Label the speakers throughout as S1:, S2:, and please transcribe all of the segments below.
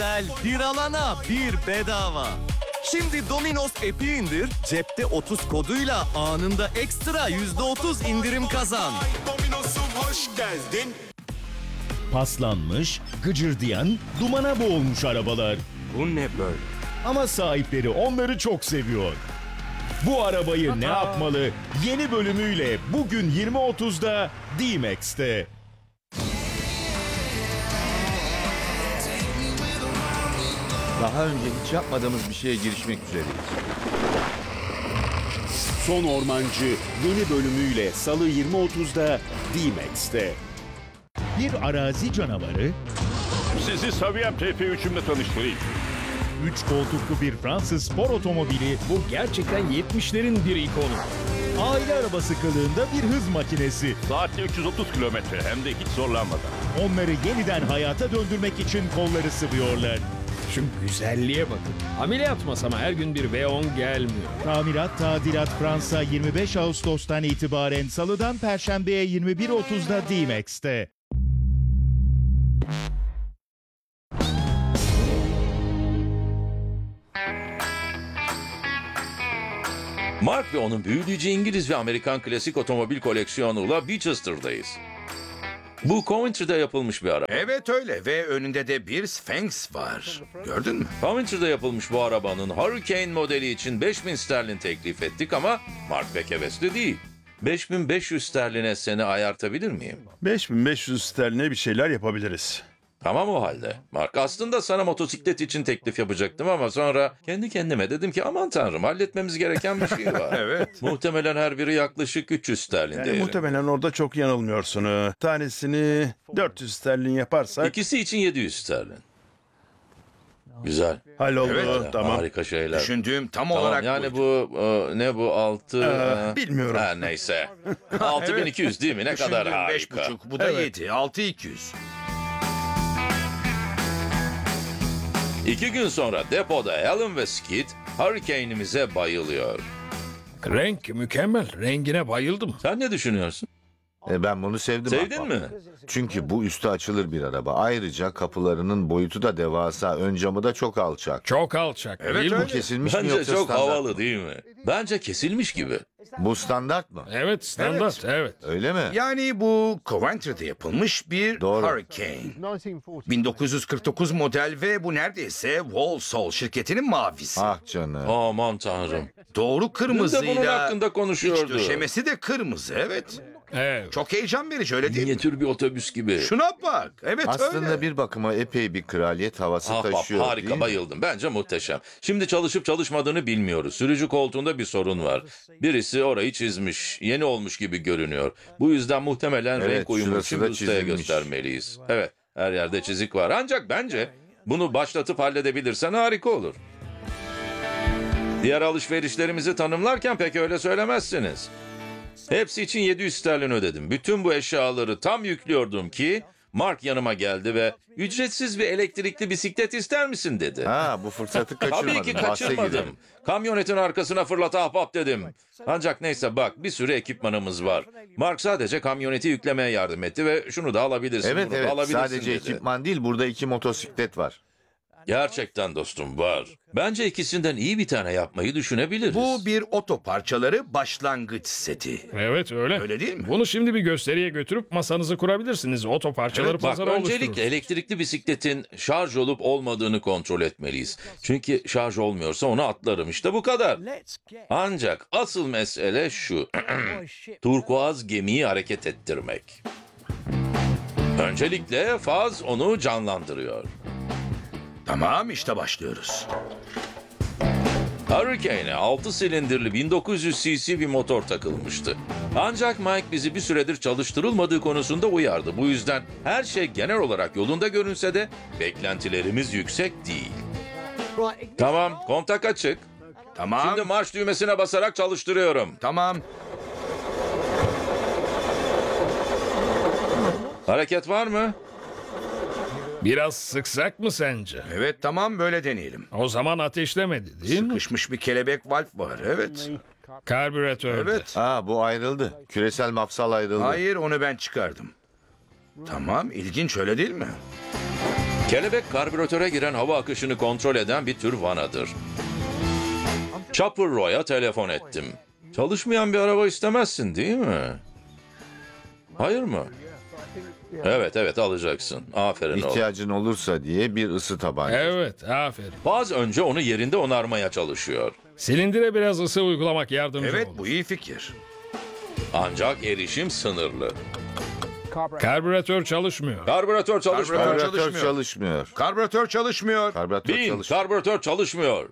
S1: Bir alana bir bedava. Şimdi Domino's app'i indir, cepte 30 koduyla anında ekstra %30 indirim kazan.
S2: Domino'sum hoş geldin.
S3: Paslanmış, gıcırdayan, dumana boğulmuş arabalar.
S2: Bu ne böyle?
S3: Ama sahipleri onları çok seviyor. Bu arabayı ne yapmalı? Yeni bölümüyle bugün 20.30'da D-Max'te.
S4: Daha önce hiç yapmadığımız bir şeye girişmek üzereyiz.
S3: Son Ormancı yeni bölümüyle Salı 20.30'da D-Max'te. Bir arazi canavarı,
S5: Sizi Saviyem TP3'ümle tanıştırayım.
S3: 3 koltuklu bir Fransız spor otomobili,
S6: Bu gerçekten 70'lerin bir ikonu.
S3: aile arabası kılığında bir hız makinesi.
S5: Saatte 330 kilometre hem de hiç zorlanmadan.
S3: Onları yeniden hayata döndürmek için kolları sıvıyorlar.
S6: Şu güzelliğe bakın. Ameliyat masama her gün bir V10 gelmiyor.
S3: Tamirat Tadilat Fransa 25 Ağustos'tan itibaren Salı'dan Perşembe'ye 21.30'da D-Max'te.
S7: Mark ve onun büyüleyici İngiliz ve Amerikan klasik otomobil koleksiyonuyla Bechester'dayız. Bu Coventry'de yapılmış bir araba.
S8: Evet öyle ve önünde de bir Sphinx var. Gördün mü?
S7: Coventry'de yapılmış bu arabanın Hurricane modeli için 5000 sterlin teklif ettik ama Mark pek hevesli değil. 5500 sterline seni ayartabilir miyim?
S9: 5500 sterline bir şeyler yapabiliriz.
S7: Tamam o halde. Mark, aslında sana motosiklet için teklif yapacaktım ama sonra kendi kendime dedim ki aman tanrım, halletmemiz gereken bir şey var.
S8: Evet.
S7: Muhtemelen her biri yaklaşık 300 sterlin
S9: Yani
S7: değeri.
S9: muhtemelen orada çok yanılmıyorsun. Tanesini 400 sterlin yaparsak
S7: İkisi için 700 sterlin. Güzel.
S9: halloldu.
S8: Evet.
S9: Tamam.
S7: Harika şeyler.
S8: Düşündüğüm tam
S7: Tamam,
S8: olarak
S7: yani
S8: buydu.
S7: bu ne bu 6
S9: bilmiyorum.
S7: neyse. 6200 değil mi? Ne kadar
S8: Düşündüğüm
S7: harika.
S8: 5,5 bu da 7. 6,200.
S7: 2 gün sonra depoda Alan ve Skid Hurricane'imize bayılıyor.
S6: Renk mükemmel. Rengine bayıldım.
S7: Sen ne düşünüyorsun?
S4: Ben bunu sevdim.
S7: Sevdin
S4: ahbap.
S7: mi?
S4: Çünkü bu üstü açılır bir araba. Ayrıca kapılarının boyutu da devasa. Ön camı da çok alçak.
S6: Çok alçak
S8: Evet,
S6: değil mi?
S8: öyle.
S4: Kesilmiş mi
S7: Bence
S4: yoksa
S7: çok
S4: standart
S7: havalı
S4: mı?
S7: değil mi? Bence kesilmiş gibi.
S4: Bu standart mı?
S6: Evet standart evet.
S4: Öyle mi?
S8: Yani bu Coventry'de yapılmış bir
S4: Doğru.
S8: Hurricane. 1949 model ve bu neredeyse Walsall şirketinin mavisi.
S4: Ah canım.
S7: Aman tanrım.
S8: Doğru
S7: Dün de bunun
S8: kırmızıyla
S7: hakkında
S8: iç
S7: konuşuyordu.
S8: döşemesi de kırmızı evet.
S6: Evet.
S8: Çok heyecan verici öyle değil mi?
S7: Minyatür bir otobüs gibi.
S8: Şuna bak. Evet
S4: Aslında
S8: öyle.
S4: bir bakıma epey bir kraliyet havası
S7: Ahbap,
S4: taşıyor değil
S7: harika,
S4: mi?
S7: bayıldım. Bence muhteşem. Şimdi çalışıp çalışmadığını bilmiyoruz. Sürücü koltuğunda bir sorun var. Birisi orayı çizmiş. Yeni olmuş gibi görünüyor. Bu yüzden muhtemelen
S4: Evet,
S7: renk uyumu
S4: şurası
S7: için
S4: da
S7: bir ustaya
S4: çizilmiş.
S7: göstermeliyiz. Evet, her yerde çizik var. Ancak bence bunu başlatıp halledebilirsen harika olur. Diğer alışverişlerimizi tanımlarken pek öyle söylemezsiniz. Hepsi için 700 sterlin ödedim. Bütün bu eşyaları tam yüklüyordum ki Mark yanıma geldi ve ücretsiz bir elektrikli bisiklet ister misin dedi.
S4: Ha, bu fırsatı kaçırmadın.
S7: Tabii ki
S4: Bahse girelim.
S7: kaçırmadım. Kamyonetin arkasına fırlat ahbap dedim. Ancak neyse bak, bir sürü ekipmanımız var. Mark sadece kamyoneti yüklemeye yardım etti ve şunu da alabilirsin,
S4: Evet
S7: bunu da
S4: evet,
S7: alabilirsin
S4: sadece
S7: dedi.
S4: ekipman değil, burada 2 motosiklet var.
S7: Gerçekten dostum, var. Bence ikisinden iyi bir tane yapmayı düşünebiliriz.
S8: Bu bir oto parçaları başlangıç seti.
S6: Evet öyle.
S8: Öyle değil mi?
S6: Bunu şimdi bir gösteriye götürüp masanızı kurabilirsiniz. Oto parçaları
S7: Bak,
S6: pazara
S7: öncelikle
S6: oluşturur.
S7: elektrikli bisikletin şarj olup olmadığını kontrol etmeliyiz. Çünkü şarj olmuyorsa onu atlarım, işte bu kadar. Ancak asıl mesele şu. Turkuaz gemiyi hareket ettirmek. Öncelikle faz onu canlandırıyor.
S8: Tamam işte başlıyoruz.
S7: Hurricane'e 6 silindirli 1900 cc bir motor takılmıştı. Ancak Mike bizi bir süredir çalıştırılmadığı konusunda uyardı. Bu yüzden her şey genel olarak yolunda görünse de beklentilerimiz yüksek değil. Tamam, kontak açık.
S8: Tamam.
S7: Şimdi marş düğmesine basarak çalıştırıyorum.
S8: Tamam.
S7: Hareket var mı?
S6: Biraz sıksak mı sence?
S8: Evet tamam böyle deneyelim.
S6: O zaman ateşlemedi değil mi?
S8: Sıkışmış bir kelebek valf var evet.
S6: Karbüratörde.
S8: Evet.
S4: Ha, bu ayrıldı. Küresel mafsal ayrıldı.
S8: Hayır onu ben çıkardım. Tamam ilginç öyle değil mi?
S7: Kelebek karbüratöre giren hava akışını kontrol eden bir tür vanadır. Chopper Roy'a telefon ettim. Çalışmayan bir araba istemezsin değil mi? Hayır mı? Evet alacaksın. Aferin oğlum.
S4: İhtiyacın olursa diye bir ısı tabancası.
S6: Evet, aferin.
S7: Paz önce onu yerinde onarmaya çalışıyor.
S6: Silindire biraz ısı uygulamak yardımcı
S8: Evet,
S6: olur.
S8: bu iyi fikir.
S7: Ancak erişim sınırlı.
S6: Karbüratör çalışmıyor.
S7: Karbüratör çalışmıyor.
S4: Karbüratör çalışmıyor.
S8: Karbüratör çalışmıyor.
S4: Karbüratör
S7: Bin,
S4: çalışmıyor.
S7: karbüratör çalışmıyor.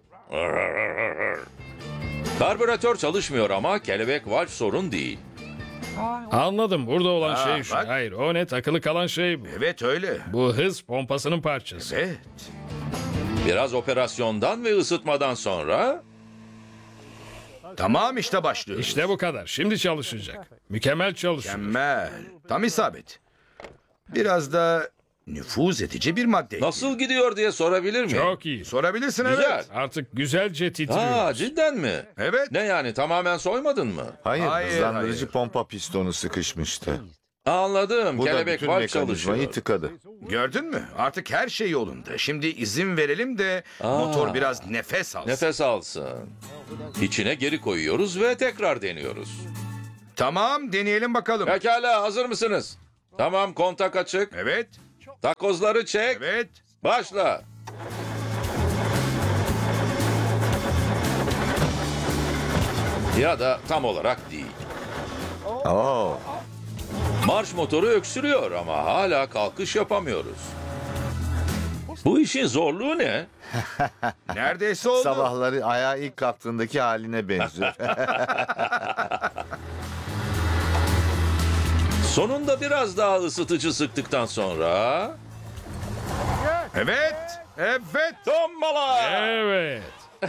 S7: Karbüratör çalışmıyor ama kelebek valf sorun değil.
S6: Anladım. Burada olan
S8: Aa,
S6: şey şu.
S8: bak.
S6: Hayır, o ne? Takılı kalan şey bu.
S8: Evet öyle.
S6: Bu hız pompasının parçası.
S8: Evet.
S7: Biraz operasyondan ve ısıtmadan sonra
S8: Tamam, işte başlıyoruz.
S6: İşte bu kadar. Şimdi çalışacak. Mükemmel çalışıyor.
S8: Mükemmel. Tam isabet. Biraz da nüfuz edici bir madde.
S7: nasıl gidiyor diye sorabilir miyim?
S6: Çok iyi.
S8: Sorabilirsin,
S7: Güzel.
S8: evet.
S6: Artık güzelce titriyor.
S7: Aa, cidden mi?
S8: Evet.
S7: Ne yani, tamamen soymadın mı?
S4: Hayır,
S8: Hayır,
S4: hızlandırıcı
S8: hayır.
S4: pompa pistonu sıkışmıştı.
S7: Anladım.
S4: Bu da
S7: kelebek
S4: bütün
S7: valf
S4: mekanizmayı
S7: çalışıyor.
S4: tıkadı.
S8: Gördün mü? Artık her şey yolunda. Şimdi izin verelim de motor biraz nefes alsın.
S7: Nefes alsın. İçine geri koyuyoruz ve tekrar deniyoruz.
S8: Tamam, deneyelim bakalım.
S7: Pekala, hazır mısınız? Tamam, kontak açık.
S8: Evet.
S7: Takozları çek.
S8: Evet.
S7: Başla. Ya da tam olarak değil.
S4: Oo,
S7: Marş motoru öksürüyor ama hala kalkış yapamıyoruz. Bu işin zorluğu ne?
S8: Neredeyse oldu.
S4: sabahları ayağa ilk kalktığındaki haline benziyor.
S7: Sonunda biraz daha ısıtıcı sıktıktan sonra...
S8: Evet. Evet.
S7: Tombala!
S6: Evet.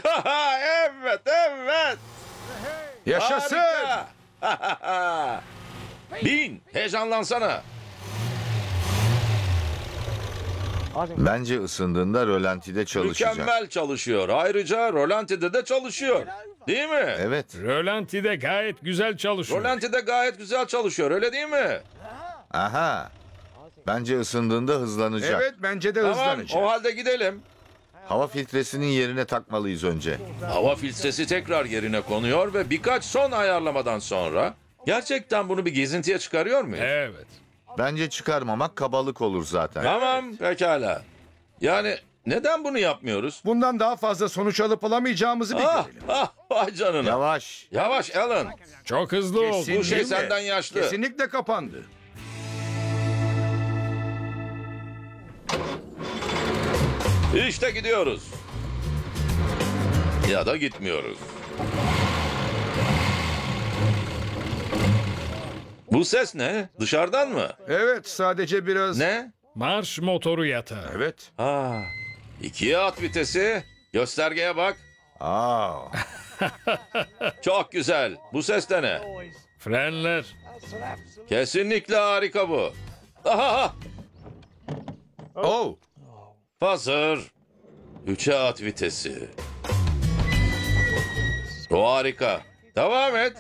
S7: evet.
S8: Yaşasın.
S7: Harika. Bin, heyecanlansana.
S4: Bence ısındığında rölantide çalışacak.
S7: Mükemmel çalışıyor. Ayrıca rolantide de çalışıyor. Değil mi?
S4: Evet.
S6: Rölantide gayet güzel çalışıyor.
S7: Rolantide gayet güzel çalışıyor, öyle değil mi?
S4: Aha. Bence ısındığında hızlanacak.
S8: Evet, bence de
S7: Tamam,
S8: hızlanacak.
S7: o halde gidelim.
S4: Hava filtresinin yerine takmalıyız önce.
S7: Hava filtresi tekrar yerine konuyor ve birkaç son ayarlamadan sonra... Gerçekten bunu bir gezintiye çıkarıyor muyuz?
S6: Evet.
S4: Bence çıkarmamak kabalık olur zaten.
S7: Tamam, pekala. Yani neden bunu yapmıyoruz?
S8: Bundan daha fazla sonuç alıp alamayacağımızı bir görelim.
S7: Vay canına.
S4: Yavaş.
S7: Yavaş Alan.
S6: Çok hızlı oldu.
S7: Bu şey
S8: Kesinlikle.
S7: senden yaşlı.
S8: Kesinlikle kapandı.
S7: İşte gidiyoruz. Ya da gitmiyoruz. Bu ses ne? Dışarıdan mı?
S8: Evet, sadece biraz...
S7: Ne?
S6: Marş motoru yatağı.
S8: Evet.
S7: İkiye at vitesi. Göstergeye bak.
S4: Aa.
S7: Çok güzel. Bu ses de ne?
S6: Frenler.
S7: Kesinlikle harika bu. Aha!
S8: Oh.
S7: Hazır. Üçe at vitesi. O harika. Devam et.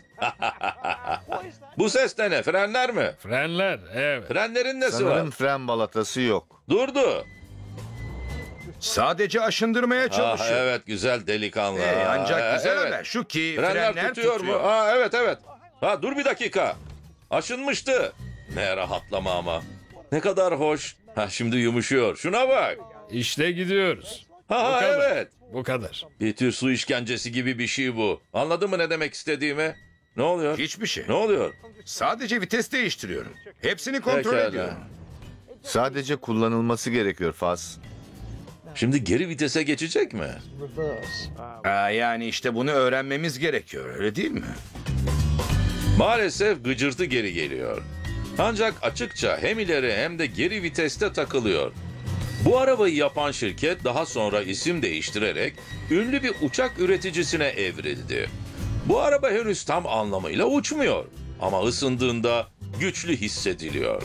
S7: Bu ses de ne? Frenler mi?
S6: Frenler. Evet.
S7: Frenlerin nesi
S4: Sanırım
S7: var?
S4: fren balatası yok.
S7: Durdu.
S8: Sadece aşındırmaya çalışıyor.
S7: Evet, güzel delikanlı.
S8: Ancak güzel
S7: evet.
S8: haber şu ki
S7: Frenler tutuyor mu? Evet. Dur bir dakika. Aşınmıştı. Ne rahatlama ama. Ne kadar hoş. Şimdi yumuşuyor. Şuna bak.
S6: İşte gidiyoruz. Bu kadar.
S7: Evet.
S6: Bu kadar.
S7: Bir tür su işkencesi gibi bir şey bu. Anladın mı ne demek istediğimi? Ne oluyor?
S8: Hiçbir şey.
S7: Ne oluyor?
S8: Sadece vites değiştiriyorum. Hepsini kontrol
S7: Pekala.
S8: ediyorum.
S4: Sadece kullanılması gerekiyor Faz.
S7: Şimdi geri vitese geçecek mi?
S8: Yani işte bunu öğrenmemiz gerekiyor, öyle değil mi?
S7: Maalesef gıcırtı geri geliyor. Ancak açıkça hem ileri hem de geri viteste takılıyor. Bu arabayı yapan şirket daha sonra isim değiştirerek ünlü bir uçak üreticisine evrildi. Bu araba henüz tam anlamıyla uçmuyor ama ısındığında güçlü hissediliyor.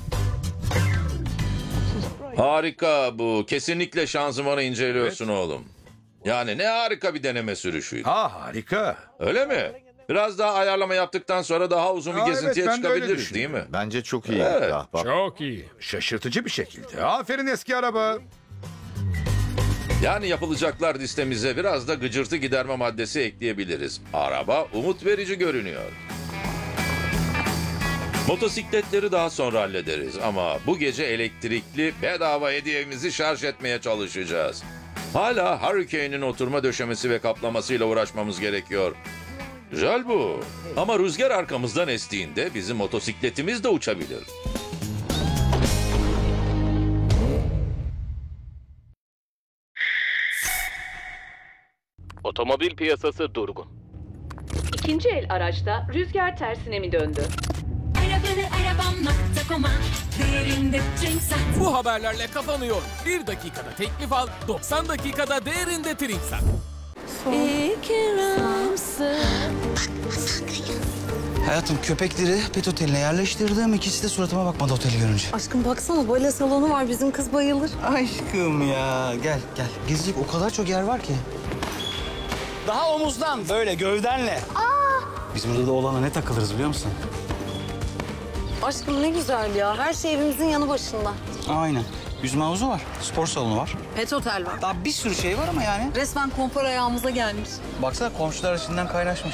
S7: Harika bu. Kesinlikle şanzımanı inceliyorsun oğlum. Yani ne harika bir deneme sürüşüydü.
S8: Harika.
S7: Öyle mi? Biraz daha ayarlama yaptıktan sonra daha uzun bir
S8: Aa,
S7: gezintiye
S8: evet, ben de öyle
S7: çıkabiliriz değil mi?
S8: düşünüyorum.
S4: Bence çok iyi
S7: Evet.
S4: gitti ahbap.
S6: Çok iyi.
S8: Şaşırtıcı bir şekilde. Aferin eski araba.
S7: Yani yapılacaklar listemize biraz da gıcırtı giderme maddesi ekleyebiliriz. Araba umut verici görünüyor. Motosikletleri daha sonra hallederiz ama bu gece elektrikli bedava hediyemizi şarj etmeye çalışacağız. Hala Hurricane'in oturma döşemesi ve kaplamasıyla uğraşmamız gerekiyor. Güzel bu. Ama rüzgar arkamızdan estiğinde bizim motosikletimiz de uçabilir.
S10: Otomobil piyasası durgun.
S11: İkinci el araçta rüzgar tersine mi döndü?
S12: Arabam.com'a değerinde Trinksat.
S10: Bu haberlerle kapanıyor. 1 dakikada teklif al, 90 dakikada değerinde Trinksat.
S12: İyi ki varsın.
S13: Hayatım köpekleri pet oteline yerleştirdim. İkisi de suratıma bakmadı oteli görünce.
S11: Aşkım baksana bale salonu var, bizim kız bayılır.
S13: Aşkım ya gel gel. Gezecek o kadar çok yer var ki. Daha omuzdan böyle gövdenle. Biz burada da olana ne takılırız biliyor musun?
S11: Aşkım ne güzel ya, her şey evimizin yanı başında.
S13: Aynen. Yüzme havuzu var, spor salonu var.
S11: Pet otel var.
S13: Daha bir sürü şey var ama yani.
S11: Resmen konfor ayağımıza gelmiş.
S13: Baksana komşular içinden kaynaşmış.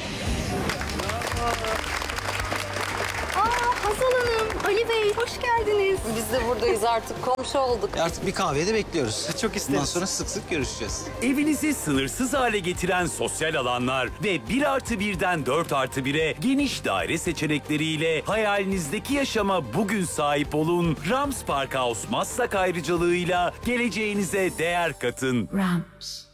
S11: Hazal Hanım, Ali Bey hoş geldiniz. Biz de buradayız artık, komşu olduk.
S13: Artık bir kahveye de bekliyoruz. Çok isteriz. Bundan sonra sık sık görüşeceğiz.
S14: Evinizi sınırsız hale getiren sosyal alanlar ve 1+1'den 4+1'e geniş daire seçenekleriyle hayalinizdeki yaşama bugün sahip olun. Rams Park House Maslak ayrıcalığıyla geleceğinize değer katın.
S12: Rams.